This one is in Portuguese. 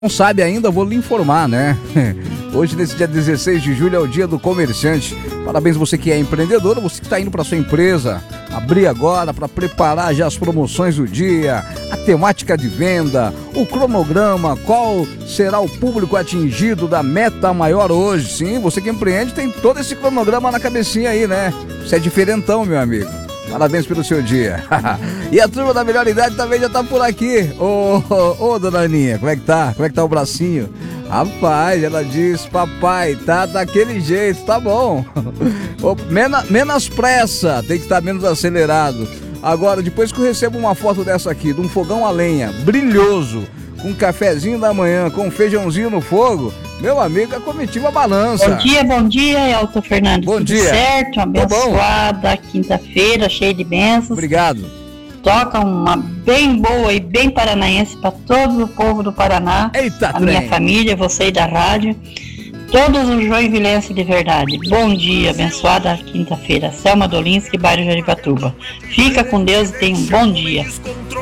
Não sabe ainda, vou lhe informar, né? Hoje, nesse dia 16 de julho, é o dia do comerciante. Parabéns você que é empreendedor, você que está indo para sua empresa abrir agora para preparar já as promoções do dia, a temática de venda, o cronograma, qual será o público atingido da meta maior hoje. Sim, você que empreende tem todo esse cronograma na cabecinha aí, né? Você é diferentão, meu amigo. Parabéns pelo seu dia. E a turma da melhor idade também já tá por aqui. Ô, dona Aninha, como é que tá? Como é que tá o bracinho? Rapaz, ela diz, papai, tá daquele jeito, tá bom. Menos pressa, tem que estar menos acelerado. Agora, depois que eu recebo uma foto dessa aqui, de um fogão a lenha, brilhoso, com um cafezinho da manhã, com um feijãozinho no fogo, meu amigo, a comitiva balança. Bom dia, Elton Fernandes. Bom dia. Tudo certo, abençoada quinta-feira, cheia de bênçãos. Obrigado. Toca uma bem boa e bem paranaense para todo o povo do Paraná. Eita, a minha família, você e da rádio. Todos os joinvilenses de verdade. Bom dia, abençoada quinta-feira. Selma Dolinski, bairro Jaripatuba. Fica com Deus e tenha um bom dia.